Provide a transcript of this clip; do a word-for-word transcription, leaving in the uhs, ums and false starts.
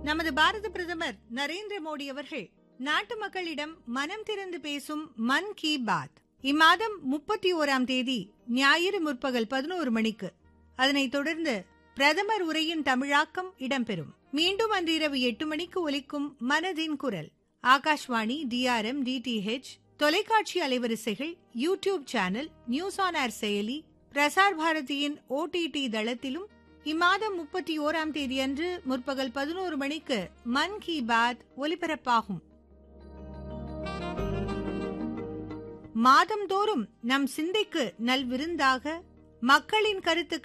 நமது பாரத பிரதமர் நரேந்திர மோடி அவர்கள் நாட்டு மக்களிடம் மனம் திறந்து பேசும் மன் கி பாத் இம்மாதம் முப்பத்தி ஓராம் தேதி ஞாயிறு முற்பகல் பதினோரு மணிக்கு, அதனைத் தொடர்ந்து பிரதமர் உரையின் தமிழாக்கம் இடம்பெறும். மீண்டும் அன்றிரவு எட்டு மணிக்கு ஒலிக்கும் மனதின் குரல் ஆகாஷ்வாணி, டிஆர்எம், டிடிஹெச் தொலைக்காட்சி அலைவரிசைகள், YouTube channel, news on air செயலி, பிரசார் பாரதியின் ஓடிடி தளத்திலும் இம்மாதம் முப்பத்தி ஓராம் தேதி அன்று முற்பகல் பதினோரு மணிக்கு மன் கி பாத் ஒலிபரப்பாகும். மாதந்தோறும் நம் சிந்தைக்கு நல்விருந்தாக மக்களின் கருத்துக்கள்